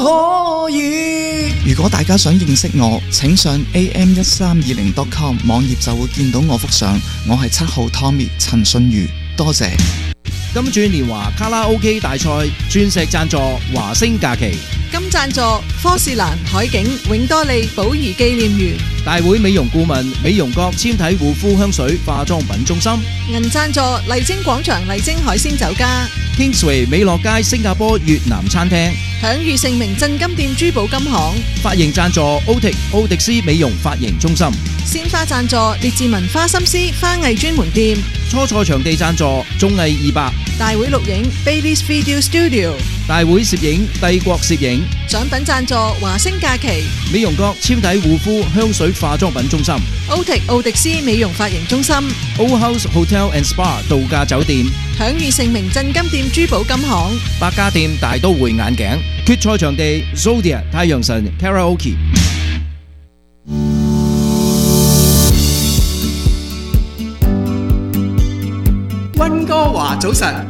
可以。如果大家想認識我，請上 am1320.com 網頁就會見到我幅相。我係7號 Tommy 陳信如，多謝。 金鑽年華卡拉 OK 大賽鑽石贊助華星假期， 金贊助科士蘭海景永多利寶儀紀念園， 大會美容顧問美容閣纖體護膚香水化妝品中心， 銀贊助麗晶廣場麗晶海鮮酒家， Kingsway 美樂街新加坡越南餐廳， 享譽盛名鎮金店珠寶金行， 髮型贊助奧迪斯美容髮型中心， 鮮花贊助列治文花心思花藝專門店， 初賽場地贊助綜藝200， 大會錄影 Bailey's Video Studio， 大會攝影帝國攝影， 獎品贊助華星假期， 美容閣纖體護膚香水化妝品中心， 奧迪斯美容髮型中心， O House Hotel and Spa 度假酒店， 享譽盛名鎮金店珠寶金行， 百家店大都會眼鏡，決賽場地 Zodiac 太陽神 Karaoke。 溫哥華早晨，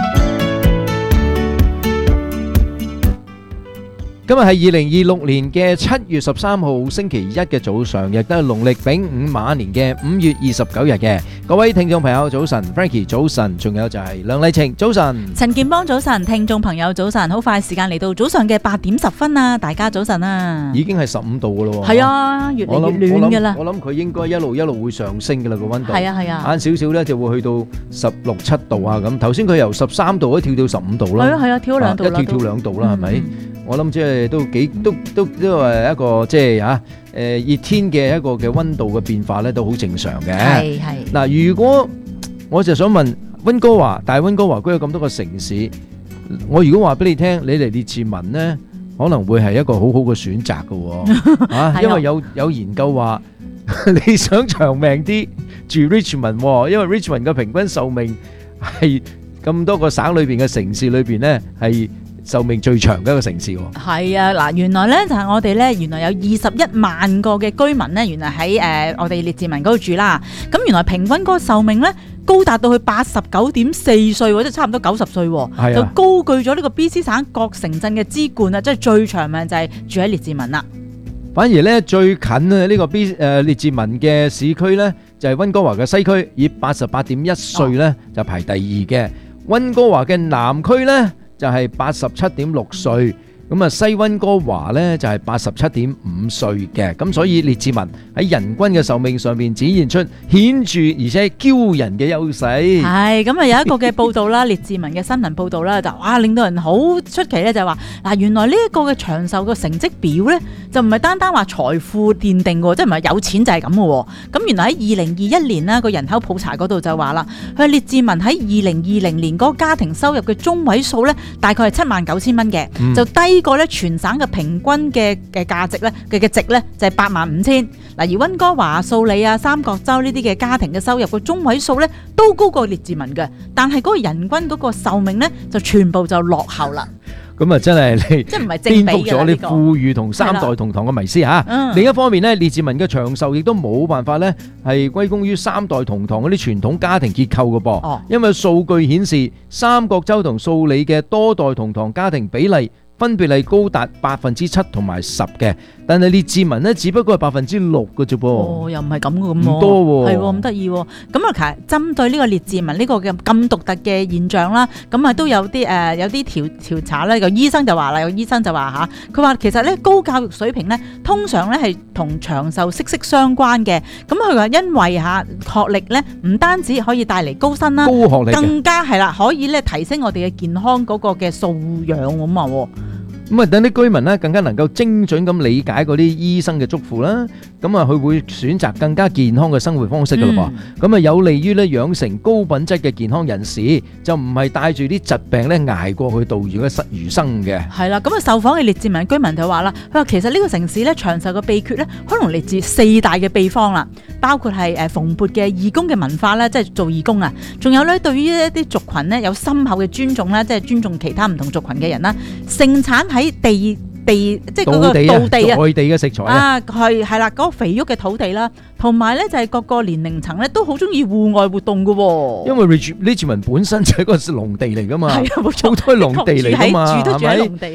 今日係2026年嘅7月13號星期一嘅早上，亦都係農曆丙午馬年嘅5月29日嘅。各位聽眾朋友早晨 ，Frankie 早晨，仲有就係梁麗晴早晨， 陳健邦早晨，聽眾朋友早晨，好快時間嚟到早上嘅8點10分啊！大家早晨啊！ 已經係15度噶咯喎。 係啊，越嚟越暖噶啦。 我諗佢應該一路會上升噶啦個溫度。 係啊係啊。 晏少少咧就會去到16、7度啊咁。頭先佢由13度跳到15度啦。 係啊係啊，跳咗2度啦。 一跳2度啦，係咪？我諗即係都係一個即係熱天嘅一個嘅溫度嘅變化咧，都好正常嘅。 係。 嗱，如果我就想問溫哥華，大溫哥華居有咁多個城市，我如果話俾你聽，你嚟列治文呢，可能會係一個好好嘅選擇嘅。啊，因為有研究話你想長命啲住 Richmond，因為 Richmond 嘅平均壽命係咁多個省裏邊嘅城市裏邊呢係壽命最長嘅一個城市喎。 係啊，嗱，原來咧就係我哋咧，原來有21萬個嘅居民咧，原來喺我哋列治文嗰度住啦。咁原來平均嗰個壽命咧高達到去89.4歲，即係差唔多90歲，就高居咗呢個 BC 省各城鎮嘅之冠啊！即係最長命就係住喺列治文啦。 反而咧最近啊呢個列治文嘅市區咧就係溫哥華嘅西區，以88.1歲咧就排第2嘅。溫哥華嘅南區咧就係87.6歲，咁啊西溫哥華咧就係87.5歲嘅，咁所以列治文喺人均嘅壽命上面展現出顯著而且驕人嘅優勢。 係咁啊，有一個嘅報道啦，列治文嘅新聞報道啦，就哇令到人好出奇咧，就係話嗱，原來呢一個嘅長壽嘅成績表咧，就唔係單單話財富奠定嘅，即係唔係有錢就係咁嘅。咁原來喺2021年啦個人口普查嗰度就話啦，佢列治文喺2020年嗰個家庭收入嘅中位數咧，大概係79,000蚊嘅，就低過咧全省嘅平均嘅價值咧嘅值咧就係85,000。嗱，而溫哥華、素里啊、三角洲呢啲嘅家庭嘅收入嘅中位數咧都高過列治文嘅，但係嗰個人均嗰個壽命咧就全部就落後啦。 咁啊，真係你即係唔係正比嘅顛覆咗你富裕同三代同堂嘅迷思嚇。另一方面咧，列治文嘅長壽亦都冇辦法咧係歸功於三代同堂嗰啲傳統家庭結構嘅噃。因為數據顯示，三角洲同素里嘅多代同堂家庭比例分別係高達7%同埋10%嘅，但係列治文咧只不過係6%嘅啫噃。 哦，又唔係咁嘅咁， 唔多喎， 係喎，咁得意喎。咁啊，其實針對呢個列治文呢個嘅咁獨特嘅現象啦，咁啊都有啲有啲調查咧，個醫生就話啦，有醫生就話嚇，佢話其實咧高教育水平咧，通常咧係同長壽息息相關嘅。咁佢話因為嚇學歷咧，唔單止可以帶嚟高薪啦， 高學歷更加係啦，可以咧提升我哋嘅健康嗰個嘅素養咁啊。 咁啊，等啲居民咧更加能夠精準咁理解嗰啲醫生嘅囑咐啦，咁啊佢會選擇更加健康嘅生活方式噶咯噃，咁啊有利於咧養成高品質嘅健康人士，就唔係帶住啲疾病咧捱過去度過嘅餘生嘅。係啦，咁啊受訪嘅列治文居民就話啦，佢話其實呢個城市咧長壽嘅秘訣咧，可能嚟自4大嘅秘方啦，包括係蓬勃嘅義工嘅文化啦，即係做義工啊，仲有咧對於一啲族群咧有深厚嘅尊重啦，即係尊重其他唔同族群嘅人啦，盛產喺地即係嗰個道地啊， 在地嘅食材啊，係啦，嗰個肥沃嘅土地啦，同埋咧就係各個年齡層咧都好中意戶外活動嘅喎。 因為列治文本身就係一個農地嚟噶嘛， 係啊，冇錯， 好多農地嚟噶嘛， 住都住喺農地啊。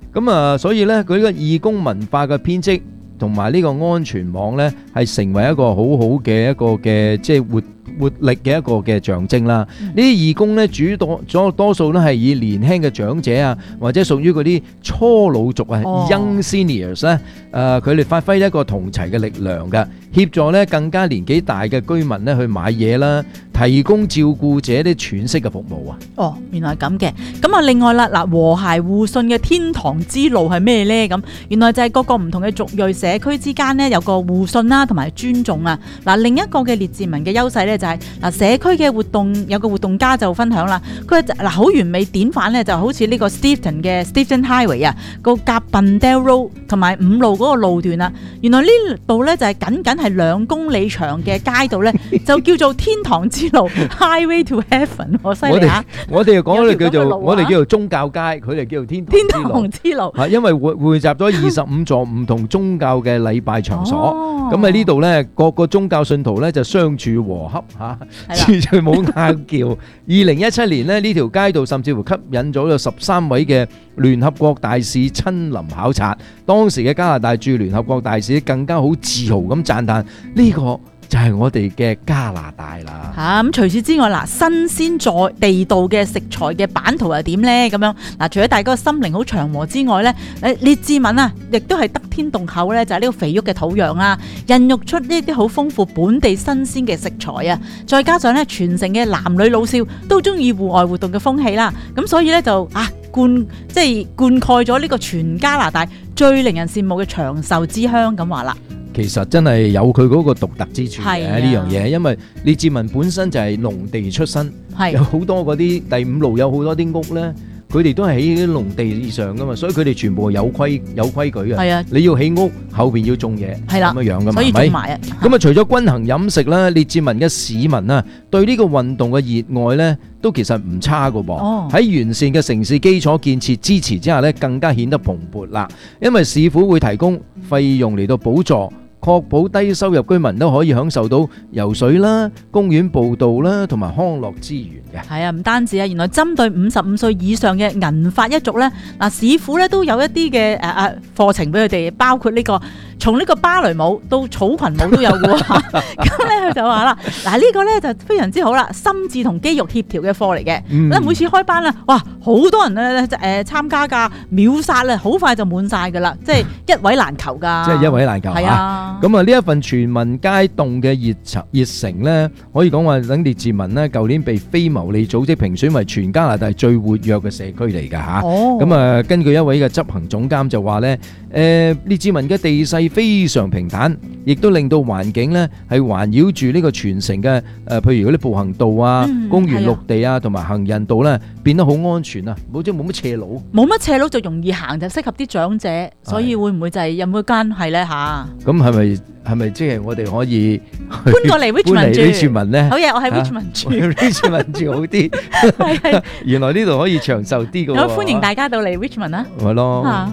咁啊，所以呢，佢呢個義工文化嘅編織同埋呢個安全網呢，係成為一個好好嘅一個嘅即係活力嘅一個嘅象徵啦。呢啲義工呢，多數都係以年輕嘅長者啊，或者屬於嗰啲初老族啊 （young seniors） 咧，佢哋發揮一個同齊嘅力量嘅，協助呢更加年紀大嘅居民呢去買嘢啦，提供照顧者啲喘息嘅服務啊。 哦，原來係咁嘅。咁啊，另外啦，嗱，和諧互信嘅天堂之路係咩呢？咁原來就係各個唔同嘅族裔社區之間呢，有個互信啦，同埋尊重啊。嗱，另一個嘅列治文嘅優勢呢，就係嗱，社區嘅活動有個活動家就分享啦，佢嗱好完美典範呢，就好似呢個 Stephen 嘅 Stephen Highway 啊，個夾 Bundell Road 同埋5路嗰個路段啊，原來呢度呢，就係僅係2公里長嘅街道呢，就叫做天堂之路Highway to Heaven， 好犀利啊！ 我哋講叫做我哋叫做宗教街，佢哋叫做天堂之路。係因為匯集咗25座唔同宗教嘅禮拜場所，咁喺呢度呢，各個宗教信徒呢就相處和洽嚇，完全冇拗撬。2017年呢，呢條街道甚至乎吸引咗有13位嘅聯合國大使親臨考察，當時嘅加拿大駐聯合國大使更加好自豪咁讚嘆呢個就係我哋嘅加拿大啦。 嚇，咁除此之外，嗱，新鮮在地道嘅食材嘅版圖係點呢？咁樣嗱，除咗大家個心靈好祥和之外咧，列治文啊，亦都係得天獨厚咧，就係呢個肥沃嘅土壤啊，孕育出呢啲好豐富本地新鮮嘅食材啊，再加上咧全城嘅男女老少都中意戶外活動嘅風氣啦，咁所以咧就灌溉咗呢個全加拿大最令人羨慕嘅長壽之鄉咁話啦。 其實真係有佢嗰個獨特之處嘅呢樣嘢，因為列治文本身就係農地出身，有好多嗰啲第5路有好多啲屋呢，佢哋都係喺啲農地以上噶嘛，所以佢哋全部有規矩嘅。係啊，你要起屋後邊要種嘢，係啦咁樣噶嘛，所以種埋啊。咁啊，除咗均衡飲食啦，列治文嘅市民啊，對呢個運動嘅熱愛呢，都其實唔差噶噃。喺完善嘅城市基礎建設支持之下呢，更加顯得蓬勃啦。因為市府會提供費用嚟到補助，確保低收入居民都可以享受到游水啦、公園步道啦同埋康樂資源嘅。係啊，唔單止啊，原來針對55歲以上嘅銀髮一族咧，嗱市府咧都有一啲嘅課程俾佢哋，包括呢個從呢個芭蕾舞到草裙舞都有嘅喎。咁咧佢就話啦，嗱呢個咧就非常之好啦，心智同肌肉協調嘅課嚟嘅。每次開班啦，哇好多人咧參加㗎，秒殺啦，好快就滿晒㗎啦，即係一位難求㗎。即係一位難求。係啊。咁啊，呢一份全民皆動嘅熱誠呢，可以講話等列治文呢，舊年被非牟利組織評選為全加拿大最活躍嘅社區嚟㗎嚇。咁啊，根據一位嘅執行總監就話呢，列治文嘅地勢非常平坦，亦都令到環境呢係環繞住呢個全城嘅譬如嗰啲步行道啊、公園綠地啊同埋行人道呢，變得好安全啊，冇乜斜路。冇乜斜路就容易行，就適合啲長者，所以會唔會就係有冇關係呢嚇？咁係咪即係我哋可以搬過嚟 Richmond 呢？好嘢，我喺 Richmond 住，Richmond 住好啲。係原來呢度可以長壽啲嘅。好歡迎大家到嚟 Richmond 啊！係咯。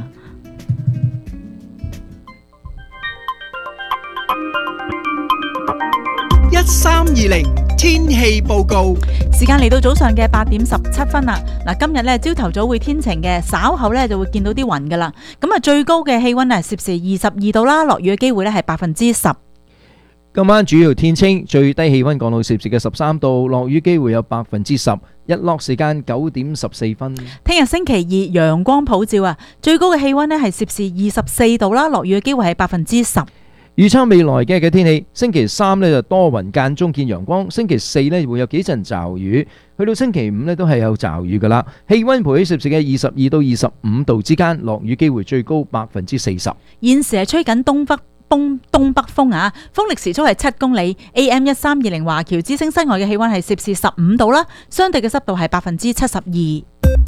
1320天氣報告， 時間嚟到早上嘅8點17分啦。嗱，今日咧朝頭早會天晴嘅，稍後咧就會見到啲雲噶啦。咁啊，最高嘅氣溫係攝氏22度啦，落雨嘅機會咧係10%。 今晚主要天清，最低氣溫降到攝氏嘅13度，落雨機會有10%，日落時間9點14分。 聽日星期二陽光普照啊，最高嘅氣溫咧係攝氏24度啦，落雨嘅機會係10%。 預測未來嘅天氣，星期3呢就多雲間中見陽光，星期4呢會有幾陣驟雨，去到星期5呢都係有驟雨噶啦。氣溫徘徊攝氏嘅22到25度之間，落雨機會最高40%。 現時係吹緊東北風啊，風力時速係7公里。AM 1320華僑之聲室外嘅氣溫係攝氏15度啦，相對嘅濕度係72%。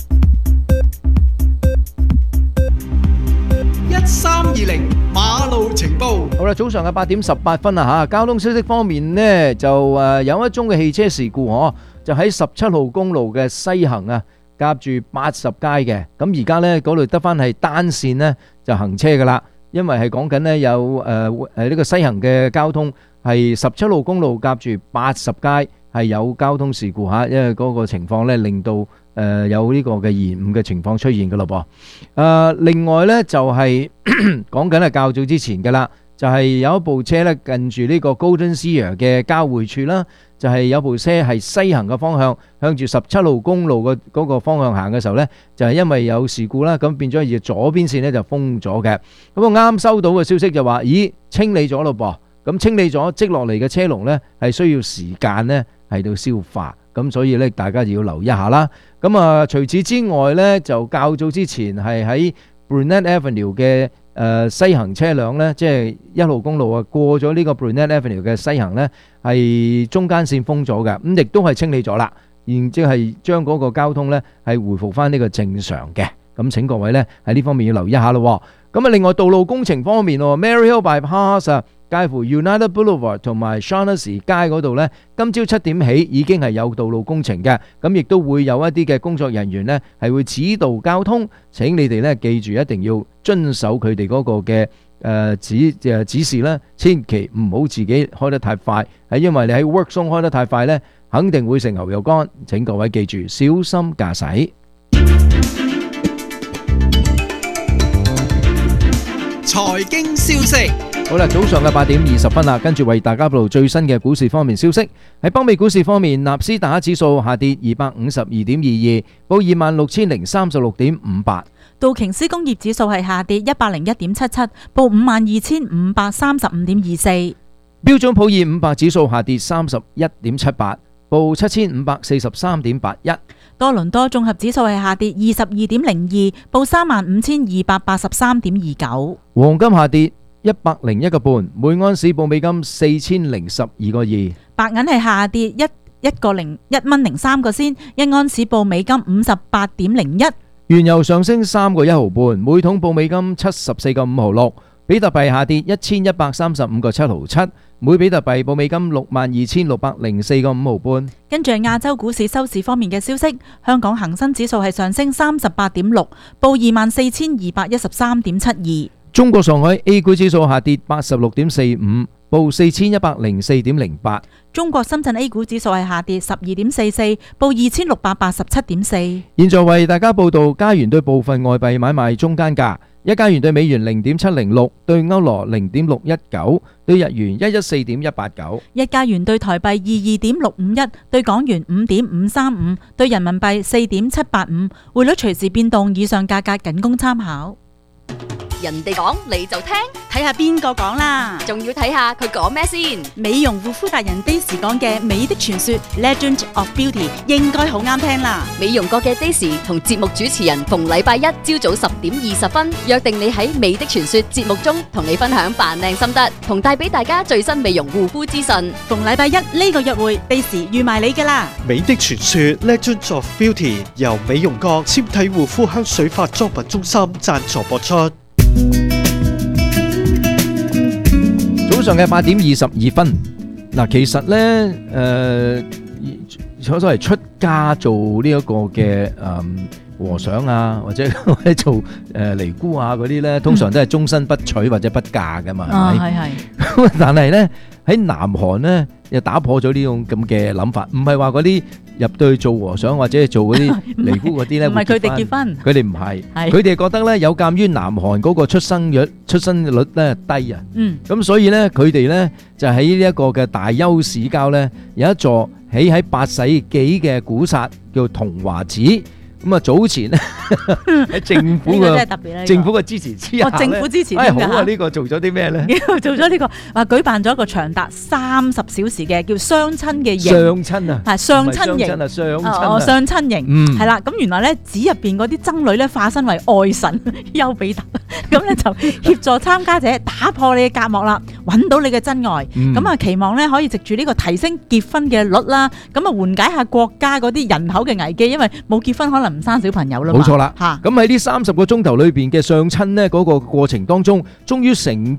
1320馬路情報。 好啦，早上嘅8點18分啦吓，交通消息方面呢，就有一宗嘅汽車事故就喺17號公路嘅西行啊，夾住80街嘅。咁而家呢嗰度得翻係單線呢就行車噶啦，因為係講緊呢有呢個西行嘅交通係17號公路夾住80街係有交通事故吓，因為嗰個情況呢令到有呢個嘅延誤嘅情況出現㗎咯噃。另外呢，就係講緊係較早之前㗎啦，就係有一部車呢近住呢個 Golden Sierra 嘅交匯處啦，就係有部車係西行嘅方向，向住17號公路嘅嗰個方向行嘅時候呢，就係因為有事故啦，咁變咗而左邊線呢就封咗嘅。咁我啱收到嘅消息就話，咦，清理咗咯噃。咁清理咗積落嚟嘅車龍呢，係需要時間呢係到消化，咁所以呢，大家要留意一下啦。咁除此之外呢，就較早之前係喺 Brunette Avenue 嘅西行車輛呢，即係1號公路過咗呢個 Brunette Avenue 嘅西行呢，係中間線封咗嘅，咁亦都係清理咗啦，然之後係將嗰個交通呢係回復翻呢個正常嘅。咁請各位呢喺呢方面要留意一下咯。咁另外道路工程方面，Maryhill Bypass介乎 United Boulevard 同埋 Shaughnessy 街嗰度呢，今朝7點起已經係有道路工程嘅，咁亦都會有一啲嘅工作人員呢係會指導交通。請你哋呢記住一定要遵守佢哋嗰個嘅指示啦，千祈唔好自己開得太快，係因為你喺 work zone 開得太快呢，肯定會成牛肉乾。請各位記住小心駕駛。 財經消息。 好啦，早上嘅8點20分啦，跟住為大家報道最新嘅股市方面消息。喺北美股市方面，納斯達克指數下跌252.22，報26,036.58。 道瓊斯工業指數係下跌101.77，報52,535.24。 標準普爾500指數下跌31.78，報7,543.81。 多倫多綜合指數係下跌22.02，報35,283.29。 黃金下跌101個半，每安士報美金4012.2。 白銀係下跌1蚊03個仙，一安士報美金58.01。 原油上升3個1毫半，每桶報美金74個5毫6。比特幣下跌1135個7毫7，每比特幣報美金62,604個5毫半。 跟住亞洲股市收市方面嘅消息，香港恒生指數係上升38.6，報24,213.72。 中國上海 A 股指數下跌86.45，報4,104.08。 中國深圳 A 股指數係下跌12.44，報2,687.4。 現在為大家報道加元對部分外幣買賣中間價：一加元對美元0.706，對歐羅0.619，對日元114.189。 一加元對台幣22.651，對港元5.535，對人民幣4.785。匯率隨時變動，以上價格僅供參考。 人哋講你就聽， 睇下邊個講啦， 仲要睇下佢講咩先。 美容護膚達人 Daisy 講嘅美的傳說 Legend of Beauty 應該好啱聽啦。 美容國嘅 Daisy 同節目主持人逢禮拜一朝早10:20約定你喺美的傳說節目中同你分享扮靚心得，同帶俾大家最新美容護膚資訊。 逢禮拜一呢個約會 Daisy 預埋你㗎啦。 美的傳說 Legend of Beauty 由美容國纖體護膚香水化妝品中心贊助播出。 早上嘅8點22分，嗱，其實呢，所謂出家做呢一個嘅和尚啊，或者做尼姑啊嗰啲呢，通常都係終身不娶或者不嫁噶嘛，係咪？係。但係呢，喺南韓呢，又打破咗呢種咁嘅諗法，唔係話嗰啲入到去做和尚或者係做嗰啲尼姑嗰啲呢， 唔係佢哋結婚， 佢哋唔係，佢哋覺得呢，有鑑於南韓嗰個出生率呢低啊，咁所以呢，佢哋呢就喺呢一個嘅大邱市郊呢，有一座起喺8世紀嘅古剎叫同華寺。咁啊，早前咧喺政府嘅支持之下， 政府支持好啊！呢個做咗啲咩咧？ 做咗呢個話舉辦咗一個長達30小時嘅叫相親嘅營， 相親啊， 係相親營，相親營，係啦。咁原來咧寺入邊嗰啲僧侶咧化身為愛神丘比特，咁咧就協助參加者打破你嘅隔膜啦，揾到你嘅真愛。咁啊，期望咧可以藉住呢個提升結婚嘅率啦，咁啊緩解下國家嗰啲人口嘅危機，因為冇結婚可能唔生小朋友啦嘛。 冇錯啦，咁喺呢30個鐘頭裏邊嘅相親呢嗰個過程當中，終於成功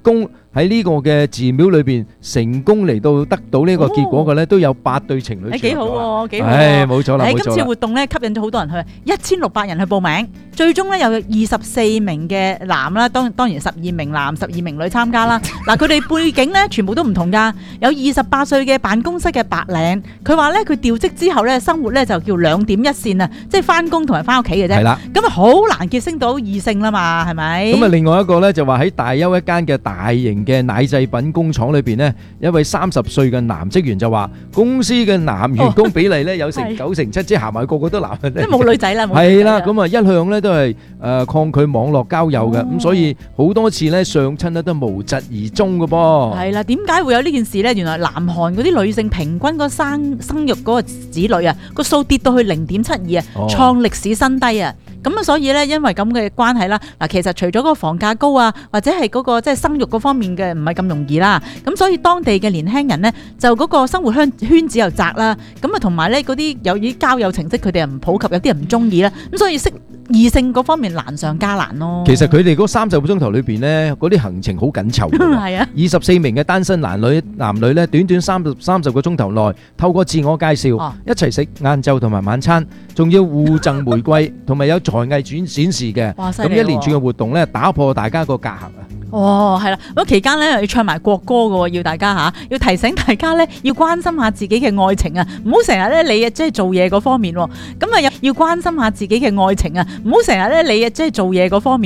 喺呢個嘅寺廟裏邊成功嚟到得到呢個結果嘅咧，都有8對情侶。 幾好喎，幾好喎。 冇錯啦，冇錯啦。 今次活動咧吸引咗好多人去，1600人去報名，最終咧有24名嘅男啦，當然12名男、12名女參加啦。嗱，佢哋背景咧全部都唔同㗎，有28歲嘅辦公室嘅白領，佢話咧佢調職之後咧生活咧就叫2點一線啊，即係翻工同埋翻屋企嘅啫。係啦，咁啊好難結識到異性啦嘛，係咪？咁啊另外一個咧就話喺大邱一間嘅大型嘅奶製品工廠裏邊呢，一位30歲嘅男職員就話公司嘅男員工比例咧有成9:7，即係行埋個個都男嘅， 即係冇女仔啦。 係啦，咁啊一向咧都係抗拒網絡交友嘅，咁所以好多次咧相親咧都無疾而終嘅噃。係啦， 點解會有呢件事咧？原來南韓嗰啲女性平均個生育嗰個子女啊，個數跌到去0.72啊，創歷史新低啊！咁啊，所以咧，因為咁嘅關係啦，嗱，其實除咗個房價高啊，或者係嗰個即係生育嗰方面嘅唔係咁容易啦，咁所以當地嘅年輕人呢，就嗰個生活圈子又窄啦，咁啊同埋咧嗰啲有啲交友程式佢哋又唔普及，有啲人唔中意啦，咁所以識異性嗰方面難上加難咯。 其實佢哋嗰30個鐘頭裏邊呢，嗰啲行程好緊湊。係啊，24名嘅單身男女咧，短短30個鐘頭內，透過自我介紹，一齊食晏晝同埋晚餐，仲要互贈玫瑰，同埋有才藝展示嘅。咁一連串嘅活動咧，打破大家個隔閡啊！ 係啦，咁期間咧要唱埋國歌嘅，要大家要提醒大家咧，要關心下自己嘅愛情啊，唔好成日咧你即係做嘢嗰方面，咁啊要關心下自己嘅愛情啊，唔好成日咧你即係做嘢嗰方面。